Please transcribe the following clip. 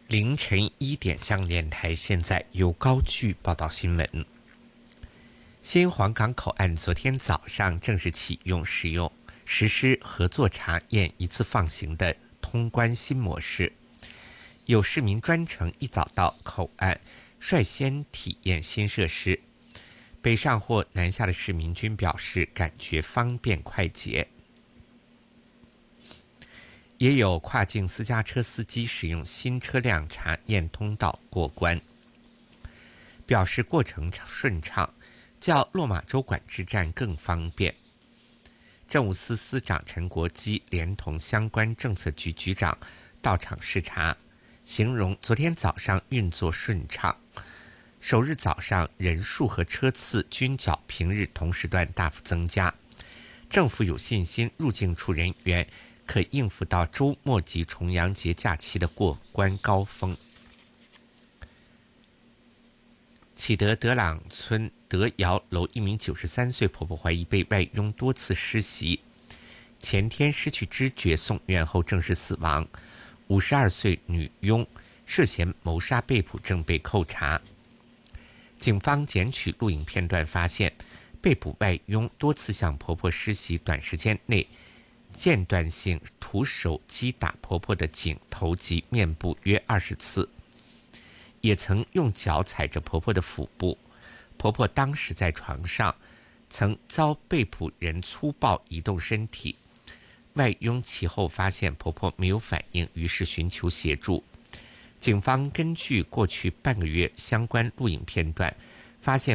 凌晨1点，香港电台现在由高炬报道新闻。新皇岗口岸昨天早上正式启用实施合作查验一次放行的通关新模式，有市民专程一早到口岸率先体验新设施，北上或南下的市民均表示感觉方便快捷。也有跨境私家车司机使用新车辆查验通道过关，表示过程顺畅，较落马洲管制站更方便。政务司司长陈国基连同相关政策局局长到场视察，形容昨天早上运作顺畅，首日早上人数和车次均较平日同时段大幅增加，政府有信心入境处人员可应付到周末及重阳节假期的过关高峰。启德德朗村德瑶楼一名93岁婆婆怀疑被外佣多次施袭，前天失去知觉送院后证实死亡。52岁女佣涉嫌谋杀被捕，正被扣查。警方检取录影片段发现，被捕外佣多次向婆婆施袭，短时间内间断性徒手击打婆婆的颈、头及面部约20次，也曾用脚踩着婆婆的腹部。婆婆当时在床上，曾遭被捕人粗暴移动身体。外佣其后发现婆婆没有反应，于是寻求协助。警方根据过去半个月相关录影片段，发现